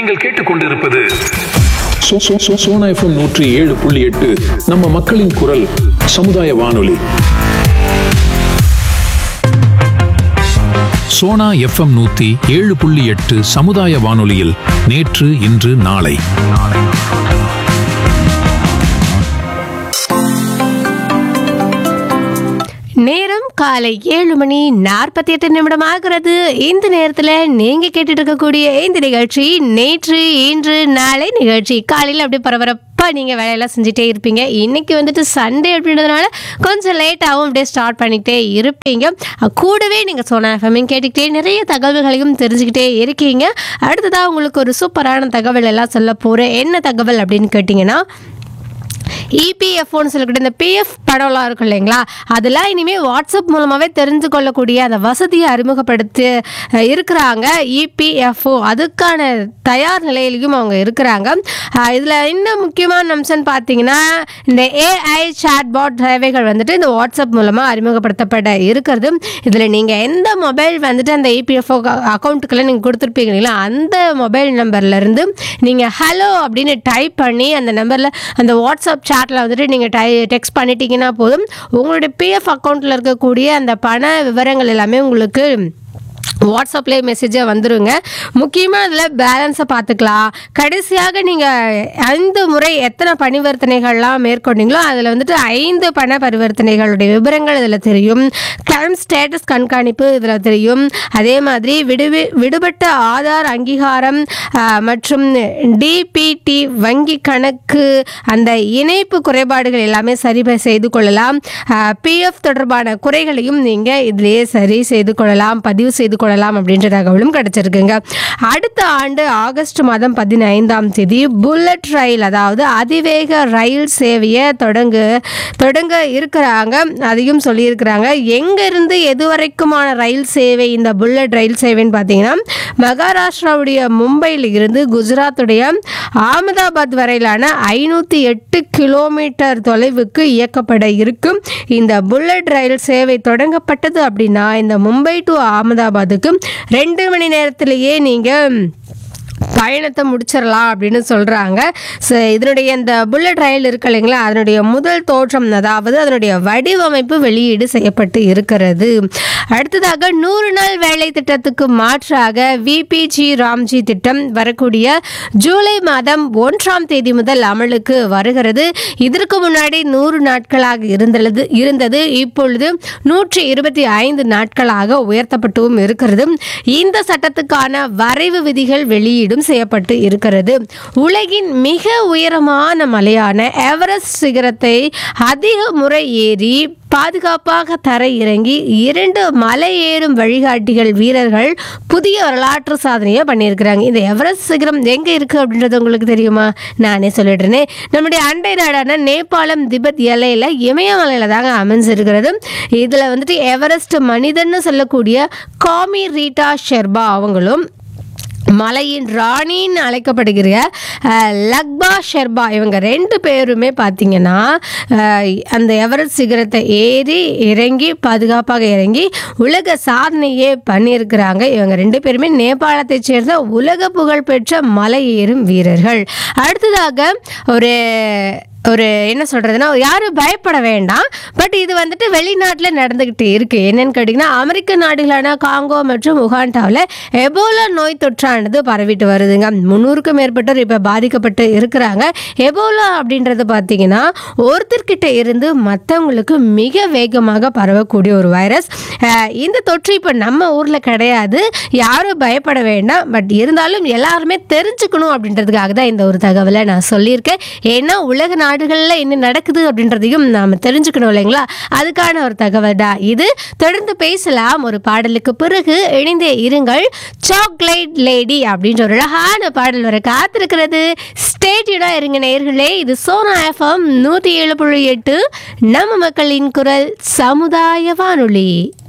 நீங்கள் கேட்டுக்கொண்டிருப்பது சோனா FM 107.8 நம்ம மக்களின் குரல் சமுதாய வானொலி. சோனா FM 107.8 சமுதாய வானொலியில் நேற்று இன்று நாளை. நேரம் காலை 7:48 ஆகிறது. இந்த நேரத்தில் நீங்கள் கேட்டுட்டு இருக்கக்கூடிய இந்த நிகழ்ச்சி நேற்று இன்று நாளை நிகழ்ச்சி. காலையில் அப்படியே பரபரப்பாக நீங்கள் வேலையெல்லாம் செஞ்சுட்டே இருப்பீங்க. இன்றைக்கி வந்துட்டு சண்டே அப்படின்றதுனால கொஞ்சம் லேட்டாகவும் அப்படியே ஸ்டார்ட் பண்ணிக்கிட்டே இருப்பீங்க. கூடவே நீங்கள் சோனா எஃப்எம் கேட்டுக்கிட்டே நிறைய தகவல்களையும் தெரிஞ்சுக்கிட்டே இருக்கீங்க. அடுத்ததாக உங்களுக்கு ஒரு சூப்பரான தகவல் எல்லாம் சொல்ல போகிறேன். என்ன தகவல் அப்படின்னு கேட்டிங்கன்னா, இபிஎஃப்ஓன்னு சொல்லக்கூடிய இந்த பிஎஃப் படம்லாம் இருக்கும் இல்லைங்களா, அதெல்லாம் இனிமேல் வாட்ஸ்அப் மூலமாகவே தெரிந்து கொள்ளக்கூடிய அந்த வசதியை அறிமுகப்படுத்தி இருக்கிறாங்க இபிஎஃப்ஓ. அதுக்கான தயார் நிலையிலையும் அவங்க இருக்கிறாங்க. இதில் இன்னும் முக்கியமான அம்சம்னு பார்த்தீங்கன்னா, இந்த ஏஐ சாட்பாட் சேவைகள் வந்துட்டு இந்த வாட்ஸ்அப் மூலமாக அறிமுகப்படுத்தப்பட இருக்கிறது. இதில் நீங்கள் எந்த மொபைல் வந்துட்டு அந்த இபிஎஃப்ஓ அக்கௌண்ட்டுக்கெல்லாம் நீங்கள் கொடுத்துருப்பீங்க இல்லைங்களா, அந்த மொபைல் நம்பர்லேருந்து நீங்கள் ஹலோ அப்படின்னு டைப் பண்ணி அந்த நம்பரில் அந்த வாட்ஸ்அப் சாட்டில் வந்துட்டு நீங்கள் டெக்ஸ்ட் பண்ணிட்டீங்கன்னா போதும், உங்களுடைய பிஎஃப் அக்கௌண்ட்டில் இருக்கக்கூடிய அந்த பண விவரங்கள் எல்லாமே உங்களுக்கு வாட்ஸ்அப்லேயே மெசேஜாக வந்துடுங்க. முக்கியமாக அதில் பேலன்ஸை பார்த்துக்கலாம். கடைசியாக நீங்கள் 5 முறை எத்தனை பரிவர்த்தனைகள்லாம் மேற்கொண்டீங்களோ அதில் வந்துட்டு 5 பண பரிவர்த்தனைகளுடைய விவரங்கள் இதில் தெரியும். கிளைம் ஸ்டேட்டஸ் கண்காணிப்பு இதில் தெரியும். அதே மாதிரி விடுபட்ட ஆதார் அங்கீகாரம் மற்றும் டிபிடி வங்கி கணக்கு அந்த இணைப்பு குறைபாடுகள் எல்லாமே சரி செய்து கொள்ளலாம். பிஎஃப் தொடர்பான குறைகளையும் நீங்கள் இதிலேயே சரி செய்து கொள்ளலாம், பதிவு செய்து கொள்ளலாம் அப்படின்ற தகவலும் கிடைச்சிருக்குங்க. அடுத்த ஆண்டு ஆகஸ்ட் மாதம் 15ஆம் தேதி புல்லட் ரயில், அதாவது அதிவேக ரயில் சேவையை தொடங்க இருக்கிறாங்க. அதையும் சொல்லியிருக்கிறாங்க. எங்கிருந்து எதுவரைக்குமான ரயில் சேவை இந்த புல்லட் ரயில் சேவைன்னு பார்த்தீங்கன்னா, மகாராஷ்டிராவுடைய மும்பையில் இருந்து குஜராத்துடைய அகமதாபாத் வரையிலான 508 கிலோமீட்டர் தொலைவுக்கு இயக்கப்பட இருக்கும். இந்த புல்லட் ரயில் சேவை தொடங்கப்பட்டது அப்படின்னா இந்த மும்பை டு அகமதாபாத்துக்கு 2 மணி நேரத்திலேயே நீங்கள் பயணத்தை முடிச்சிடலாம் அப்படின்னு சொல்கிறாங்க. இதனுடைய இந்த புல்லட் ரயில் இருக்கு இல்லைங்களா, அதனுடைய முதல் தோற்றம், அதாவது அதனுடைய வடிவமைப்பு வெளியீடு செய்யப்பட்டு இருக்கிறது. அடுத்ததாக 100 நாள் வேலை திட்டத்துக்கு மாற்றாக விபிஜி ராம்ஜி திட்டம் வரக்கூடிய ஜூலை மாதம் 1ஆம் தேதி முதல் அமலுக்கு வருகிறது. இதற்கு முன்னாடி 100 நாட்களாக இருந்தது. இப்பொழுது 125 நாட்களாக உயர்த்தப்பட்டும் இருக்கிறது. இந்த சட்டத்துக்கான வரைவு விதிகள் வெளியீடும் செய்யப்பட்டு இருக்கிறது. உலகின் மிக உயரமான மலையான எவரெஸ்ட் சிகரத்தை அதிக முறை ஏறி பாதுகாப்பாக தரை இறங்கி 2 மலை ஏறும் வழிகாட்டிகள் வீரர்கள் புதிய வரலாற்று சாதனையை பண்ணியிருக்கிறாங்க. இந்த எவரெஸ்ட் சிகரம் எங்கே இருக்குது அப்படின்றது உங்களுக்கு தெரியுமா? நானே சொல்லிடுறேனே, நம்முடைய அண்டை நாடான நேபாளம் திபெத் எல்லையில் இமயமலையில் தாங்க அமைஞ்சிருக்கிறது. இதில் வந்துட்டு எவரெஸ்ட் மனிதன்னு சொல்லக்கூடிய காமி ரீட்டா ஷெர்பா அவங்களும், மலையின் ராணின்னு அழைக்கப்படுகிற லக்பா ஷெர்பா, இவங்க 2 பேருமே பார்த்தீங்கன்னா அந்த எவரெஸ்ட் சிகரத்தை ஏறி இறங்கி பாதுகாப்பாக இறங்கி உலக சாதனையே பண்ணியிருக்கிறாங்க. இவங்க 2 பேருமே நேபாளத்தை சேர்ந்த உலக புகழ்பெற்ற மலை ஏறும் வீரர்கள். அடுத்ததாக ஒரு என்ன சொல்கிறதுனா, யாரும் பயப்பட வேண்டாம். பட் இது வந்துட்டு வெளிநாட்டில் நடந்துக்கிட்டு இருக்குது. என்னென்னு கேட்டிங்கன்னா, அமெரிக்க நாடுகளான காங்கோ மற்றும் உகாண்டாவில் எபோலா நோய் தொற்றானது பரவிட்டு வருதுங்க. 300க்கும் மேற்பட்டோர் இப்போ பாதிக்கப்பட்டு இருக்கிறாங்க. எபோலா அப்படின்றது பார்த்திங்கன்னா ஒருத்தர்கிட்ட இருந்து மற்றவங்களுக்கு மிக வேகமாக பரவக்கூடிய ஒரு வைரஸ். இந்த தொற்று இப்போ நம்ம ஊரில் கிடையாது. யாரும் பயப்பட வேண்டாம். பட் இருந்தாலும் எல்லாருமே தெரிஞ்சுக்கணும் அப்படின்றதுக்காக தான் இந்த ஒரு தகவலை நான் சொல்லியிருக்கேன். ஏன்னா உலக நாடுகளில் என்ன நடக்குது அப்படின்றதையும் நாம் தெரிஞ்சுக்கணும் இல்லைங்களா, அதுக்கான ஒரு தகவல் தான் இது. தொடர்ந்து பேசலாம். ஒரு பாடலுக்கு பிறகு இணைந்தே இருங்கள். சாக்லேட் லேடி அப்படின்ற ஒரு அழகான பாடல் வர காத்திருக்கிறது. ஸ்டேட்யூடா இருங்க நேயர்களே. இது சோனா எஃப்எம் 107.8 நம்ம மக்களின் குரல் சமுதாய வானொலி.